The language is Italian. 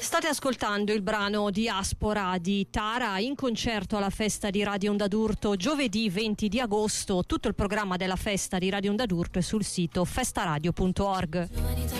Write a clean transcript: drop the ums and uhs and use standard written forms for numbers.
State ascoltando il brano Diaspora di Tara in concerto alla festa di Radio Onda d'Urto giovedì 20 di agosto. Tutto il programma della festa di Radio Onda d'Urto è sul sito festaradio.org.